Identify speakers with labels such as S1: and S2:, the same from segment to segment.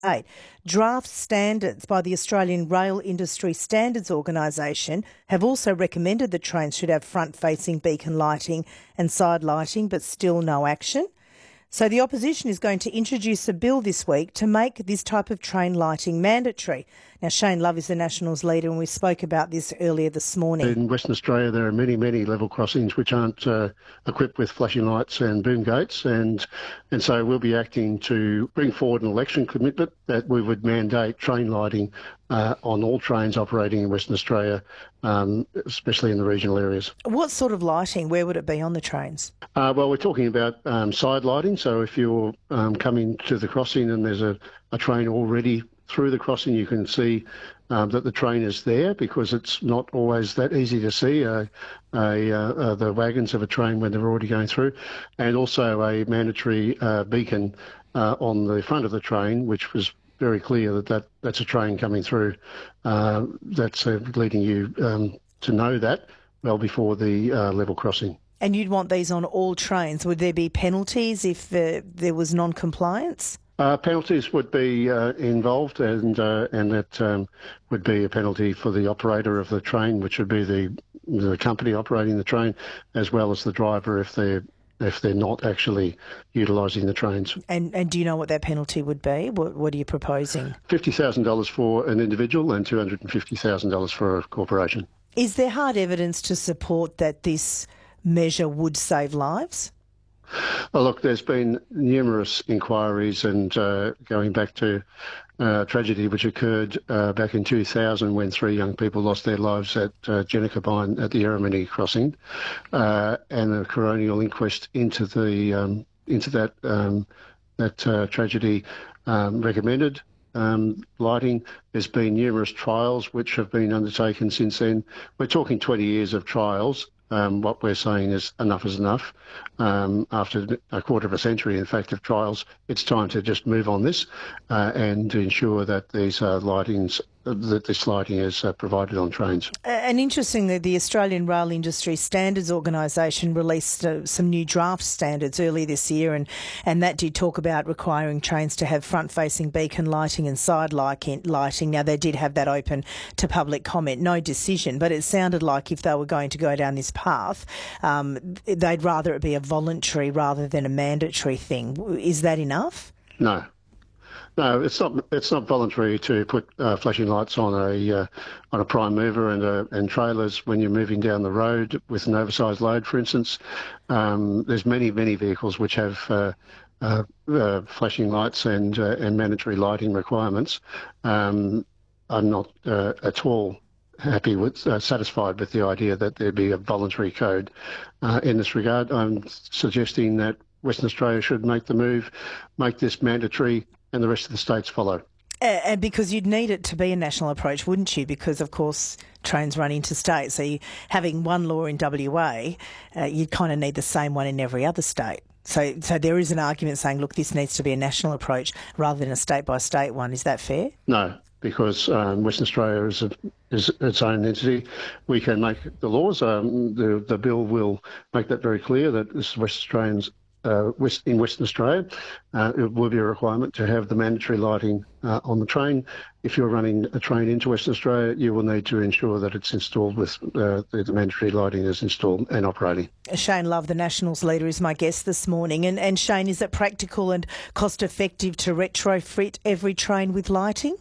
S1: 8. Draft standards by the Australian Rail Industry Standards Organisation have also recommended that trains should have front-facing beacon lighting and side lighting, but still no action. So the opposition is going to introduce a bill this week to make this type of train lighting mandatory. Now, Shane Love is the Nationals leader, and we spoke about this earlier this morning.
S2: In Western Australia, there are many, many level crossings which aren't equipped with flashing lights and boom gates, and so we'll be acting to bring forward an election commitment that we would mandate train lighting on all trains operating in Western Australia, especially in the regional areas.
S1: What sort of lighting? Where would it be on the trains?
S2: Well, we're talking about side lighting. So if you're coming to the crossing and there's a train already through the crossing, you can see that the train is there, because it's not always that easy to see the wagons of a train when they're already going through. And also a mandatory beacon on the front of the train, which was very clear that's a train coming through. That's leading you to know that well before the level crossing.
S1: And you'd want these on all trains. Would there be penalties if there was non-compliance?
S2: Penalties would be involved, and that would be a penalty for the operator of the train, which would be the company operating the train, as well as the driver if they're not actually utilising the trains.
S1: And do you know what that penalty would be? What are you proposing?
S2: $50,000 for an individual and $250,000 for a corporation.
S1: Is there hard evidence to support that this measure would save lives?
S2: Well, look, there's been numerous inquiries, and going back to tragedy which occurred back in 2000 when 3 young people lost their lives at Jennicabine at the Eremity crossing, and a coronial inquest into that tragedy recommended lighting. There's been numerous trials which have been undertaken since then. We're talking 20 years of trials. What we're saying is enough is enough. After a quarter of a century, in fact, of trials, it's time to just move on this and to ensure that this lighting is provided on trains.
S1: And interestingly, the Australian Rail Industry Standards Organisation released some new draft standards earlier this year, and that did talk about requiring trains to have front-facing beacon lighting and side lighting. Now, they did have that open to public comment, no decision, but it sounded like if they were going to go down this path, they'd rather it be a voluntary rather than a mandatory thing. Is that enough?
S2: No. No, it's not. It's not voluntary to put flashing lights on a prime mover and trailers when you're moving down the road with an oversized load, for instance. There's many vehicles which have flashing lights and mandatory lighting requirements. I'm not at all happy with, satisfied with the idea that there be a voluntary code in this regard. I'm suggesting that Western Australia should make the move, make this mandatory, and the rest of the states follow.
S1: And because you'd need it to be a national approach, wouldn't you? Because, of course, trains run interstate. So having one law in WA, you kind of need the same one in every other state. So there is an argument saying, look, this needs to be a national approach rather than a state-by-state one. Is that fair?
S2: No, because Western Australia is its own entity. We can make the laws. The bill will make that very clear that this is Western Australians. In Western Australia, it will be a requirement to have the mandatory lighting on the train. If you're running a train into Western Australia, you will need to ensure that it's installed with the mandatory lighting is installed and operating.
S1: Shane Love, the Nationals leader, is my guest this morning. And Shane, is it practical and cost-effective to retrofit every train with lighting?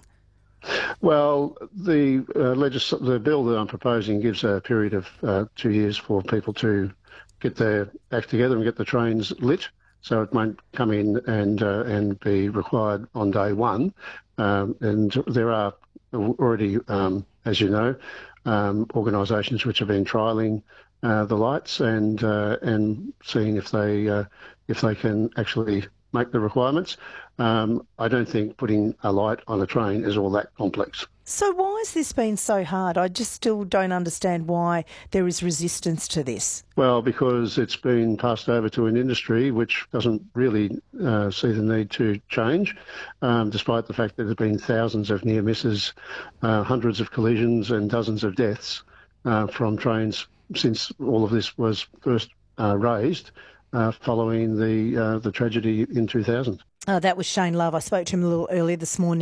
S2: Well, the bill that I'm proposing gives a period of 2 years for people to get their act together and get the trains lit, so it won't come in and be required on day one. And there are already, as you know, organisations which have been trialling the lights and seeing if they can actually make the requirements. I don't think putting a light on a train is all that complex.
S1: So why has this been so hard? I just still don't understand why there is resistance to this.
S2: Well, because it's been passed over to an industry which doesn't really see the need to change, despite the fact that there have been thousands of near misses, hundreds of collisions and dozens of deaths from trains since all of this was first raised following the tragedy in 2000.
S1: That was Shane Love. I spoke to him a little earlier this morning.